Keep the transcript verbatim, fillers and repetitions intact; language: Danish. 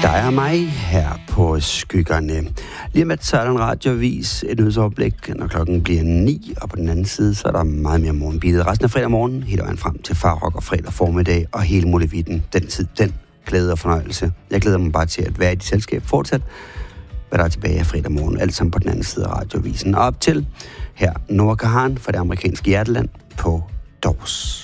Der er mig her på Skyggerne. Lige med så er der en radioavis, et nyhedsoverblik, når klokken bliver ni, og på den anden side, så er der meget mere morgenbidet. Resten af fredag morgen, hele vejen frem til Farrock og fredag formiddag, og hele muligheden, den tid, den glæde og fornøjelse. Jeg glæder mig bare til at være i dit selskab fortsat, hvad der er tilbage af fredag morgen, alt sammen på den anden side af radioavisen. Og op til her Noah Kahan fra det amerikanske hjerteland på Dawes.